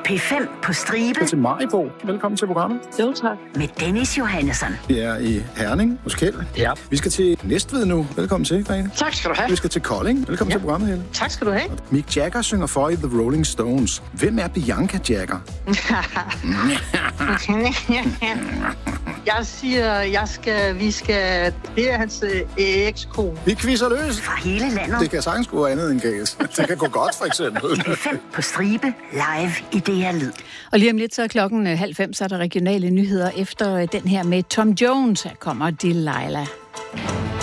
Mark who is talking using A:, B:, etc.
A: P5 på stribe.
B: Til Maribo. Velkommen til programmet.
C: Jo, tak.
A: Med Dennis Johannesson.
B: Vi er i Herning hos Kjeld.
C: Ja.
B: Vi skal til Næstved nu. Velkommen til, Grete.
C: Tak skal du have.
B: Vi skal til Kolding. Velkommen til programmet, Helle.
C: Tak skal du have.
B: Mick Jagger synger for i The Rolling Stones. Hvem er Bianca Jagger?
C: Jeg siger, vi skal... Det er hans ekskone.
B: Vi quizzer løs.
A: Fra hele landet.
B: Det kan sagtens gå andet end gas. Det kan gå godt, for eksempel.
A: P5 på stribe. Live i DR Lyd.
D: Og lige om lidt, så er klokken 4:30, så er der regionale nyheder efter den her med Tom Jones. Her kommer Delilah.